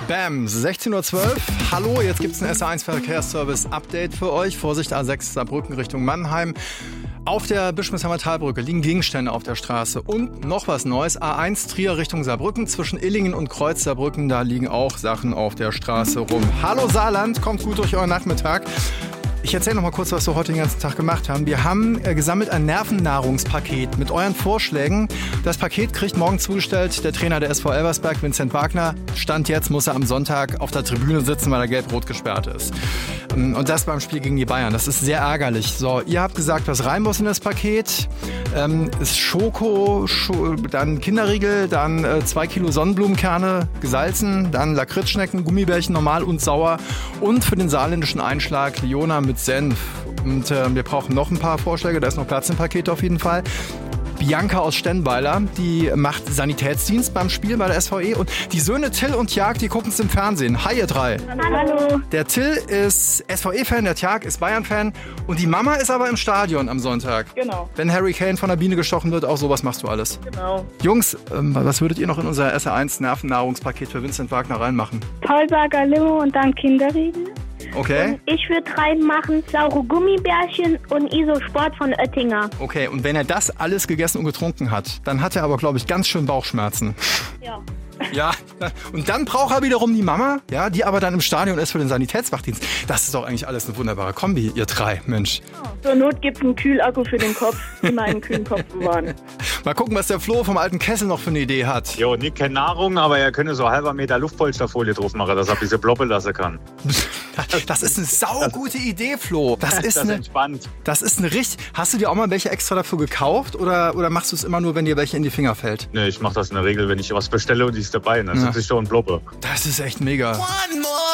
Bam, 16.12 Uhr. Hallo, jetzt gibt es ein SR1-Verkehrsservice-Update für euch. Vorsicht, A6 Saarbrücken Richtung Mannheim. Auf der Bischofsheimer Talbrücke liegen Gegenstände auf der Straße. Und noch was Neues, A1 Trier Richtung Saarbrücken. Zwischen Illingen und Kreuz Saarbrücken, da liegen auch Sachen auf der Straße rum. Hallo Saarland, kommt gut durch euren Nachmittag. Ich erzähle noch mal kurz, was wir heute den ganzen Tag gemacht haben. Wir haben gesammelt ein Nervennahrungspaket mit euren Vorschlägen. Das Paket kriegt morgen zugestellt der Trainer der SV Elversberg, Vincent Wagner. Stand jetzt muss er am Sonntag auf der Tribüne sitzen, weil er gelb-rot gesperrt ist. Und das beim Spiel gegen die Bayern. Das ist sehr ärgerlich. So, ihr habt gesagt, was rein muss in das Paket. Ist Schoko, dann Kinderriegel, dann 2 Kilo Sonnenblumenkerne, gesalzen, dann Lakritzschnecken, Gummibärchen normal und sauer und für den saarländischen Einschlag Leona mit Senf. Und wir brauchen noch ein paar Vorschläge, da ist noch Platz im Paket auf jeden Fall. Bianca aus Stenweiler, die macht Sanitätsdienst beim Spiel bei der SVE. Und die Söhne Till und Tjag, die gucken es im Fernsehen. Hi ihr drei. Hallo. Der Till ist SVE-Fan, der Tjag ist Bayern-Fan. Und die Mama ist aber im Stadion am Sonntag. Genau. Wenn Harry Kane von der Biene gestochen wird, auch sowas machst du alles. Genau. Jungs, was würdet ihr noch in unser SR1 Nervennahrungspaket für Vincent Wagner reinmachen? Paulberger Limo und dann Kinderriegel. Okay. Ich würde reinmachen saure Gummibärchen und Isosport von Oettinger. Okay, und wenn er das alles gegessen und getrunken hat, dann hat er aber, glaube ich, ganz schön Bauchschmerzen. Ja. Ja, und dann braucht er wiederum die Mama, ja, die aber dann im Stadion ist für den Sanitätswachdienst. Das ist doch eigentlich alles eine wunderbare Kombi, ihr drei, Mensch. Zur Not gibt es einen Kühlakku für den Kopf, immer einen kühlen Kopf bewahren. Mal gucken, was der Flo vom alten Kessel noch für eine Idee hat. Jo, nicht keine Nahrung, aber er könnte so halber Meter Luftpolsterfolie drauf machen, dass er ein bisschen ploppen lassen kann. Das ist eine saugute Idee, Flo. Das ist entspannt. Das ist eine richtig... Hast du dir auch mal welche extra dafür gekauft oder machst du es immer nur, wenn dir welche in die Finger fällt? Nee, ich mache das in der Regel, wenn ich was bestelle und die ist dabei. Dann sitze ich da und ploppe. Das ist echt mega.